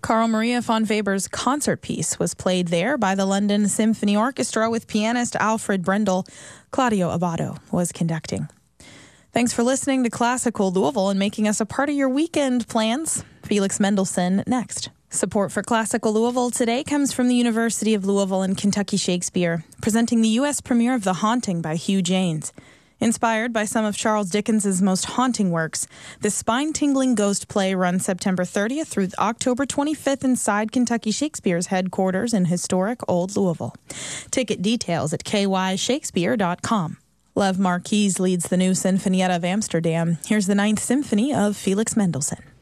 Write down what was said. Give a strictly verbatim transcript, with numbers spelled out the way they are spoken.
Carl Maria von Weber's concert piece was played there by the London Symphony Orchestra with pianist Alfred Brendel. Claudio Abbado was conducting. Thanks for listening to Classical Louisville and making us a part of your weekend plans. Felix Mendelssohn next. Support for Classical Louisville today comes from the University of Louisville and Kentucky Shakespeare, presenting the U S premiere of The Haunting by Hugh Janes. Inspired by some of Charles Dickens's most haunting works, this spine-tingling ghost play runs September thirtieth through October twenty-fifth inside Kentucky Shakespeare's headquarters in historic Old Louisville. Ticket details at k y shakespeare dot com. Lev Marquis leads the new Sinfonietta of Amsterdam. Here's the Ninth Symphony of Felix Mendelssohn.